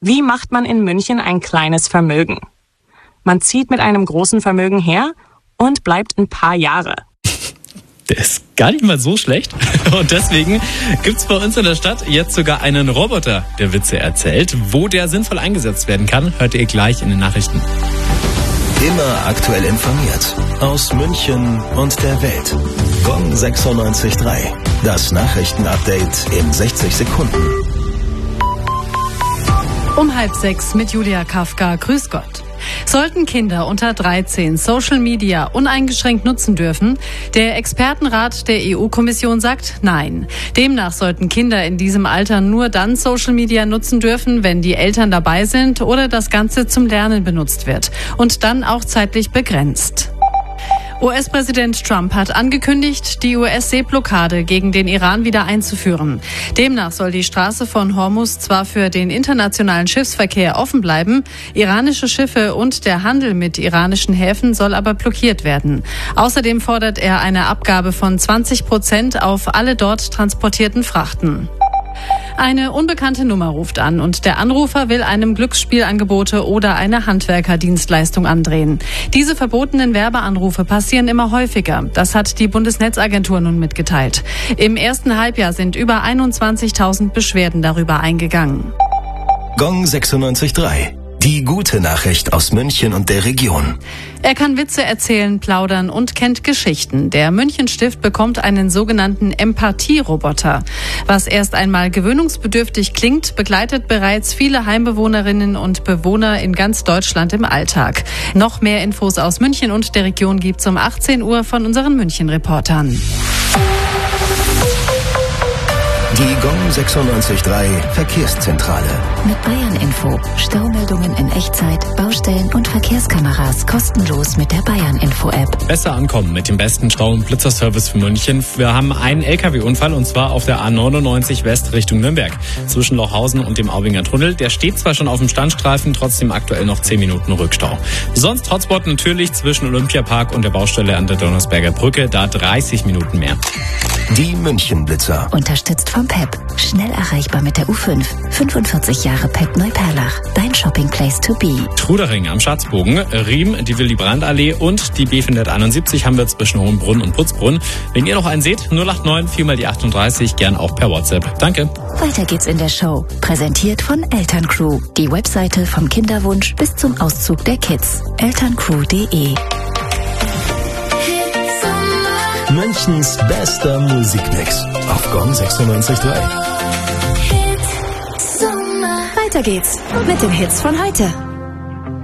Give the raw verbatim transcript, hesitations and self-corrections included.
Wie macht man in München ein kleines Vermögen? Man zieht mit einem großen Vermögen her und bleibt ein paar Jahre. Der ist gar nicht mal so schlecht. Und deswegen gibt's bei uns in der Stadt jetzt sogar einen Roboter, der Witze erzählt. Wo der sinnvoll eingesetzt werden kann, hört ihr gleich in den Nachrichten. Immer aktuell informiert. Aus München und der Welt. Gong sechsundneunzig Komma drei. Das Nachrichtenupdate in sechzig Sekunden. Um halb sechs mit Julia Kafka. Grüß Gott. Sollten Kinder unter dreizehn Social Media uneingeschränkt nutzen dürfen? Der Expertenrat der E U-Kommission sagt nein. Demnach sollten Kinder in diesem Alter nur dann Social Media nutzen dürfen, wenn die Eltern dabei sind oder das Ganze zum Lernen benutzt wird. Und dann auch zeitlich begrenzt. U S-Präsident Trump hat angekündigt, die U S-Seeblockade gegen den Iran wieder einzuführen. Demnach soll die Straße von Hormuz zwar für den internationalen Schiffsverkehr offen bleiben, iranische Schiffe und der Handel mit iranischen Häfen soll aber blockiert werden. Außerdem fordert er eine Abgabe von zwanzig Prozent auf alle dort transportierten Frachten. Eine unbekannte Nummer ruft an und der Anrufer will einem Glücksspielangebote oder eine Handwerkerdienstleistung andrehen. Diese verbotenen Werbeanrufe passieren immer häufiger. Das hat die Bundesnetzagentur nun mitgeteilt. Im ersten Halbjahr sind über einundzwanzigtausend Beschwerden darüber eingegangen. Gong sechsundneunzig Komma drei. Die gute Nachricht aus München und der Region. Er kann Witze erzählen, plaudern und kennt Geschichten. Der Münchenstift bekommt einen sogenannten Empathie-Roboter. Was erst einmal gewöhnungsbedürftig klingt, begleitet bereits viele Heimbewohnerinnen und Bewohner in ganz Deutschland im Alltag. Noch mehr Infos aus München und der Region gibt's um achtzehn Uhr von unseren München-Reportern. Die Gong sechsundneunzig Komma drei Verkehrszentrale. Mit Bayern Info. Staumeldungen in Echtzeit, Baustellen und Verkehrskameras kostenlos mit der Bayern Info App. Besser ankommen mit dem besten Stau- und Blitzerservice für München. Wir haben einen L K W-Unfall und zwar auf der A neunundneunzig West Richtung Nürnberg. Zwischen Lochhausen und dem Aubinger Tunnel. Der steht zwar schon auf dem Standstreifen, trotzdem aktuell noch zehn Minuten Rückstau. Sonst Hotspot natürlich zwischen Olympiapark und der Baustelle an der Donnersberger Brücke. Da dreißig Minuten mehr. Die München-Blitzer. Unterstützt vom P E P. Schnell erreichbar mit der U fünf. fünfundvierzig Jahre P E P Neuperlach. Dein Shopping Place to be. Trudering am Schatzbogen, Riem, die Willy-Brandt-Allee und die B vierhunderteinundsiebzig haben wir zwischen Hohenbrunn und Putzbrunn. Wenn ihr noch einen seht, null acht neun vier mal die achtunddreißig, gern auch per WhatsApp. Danke. Weiter geht's in der Show. Präsentiert von Elterncrew. Die Webseite vom Kinderwunsch bis zum Auszug der Kids. elterncrew punkt de. Münchens bester Musikmix auf Gong sechsundneunzig Komma drei. Weiter geht's mit den Hits von heute.